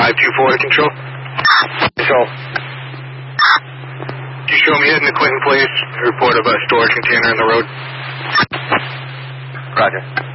524 to control. Control. You show me in the Clinton Place, report of a storage container in the road. Roger.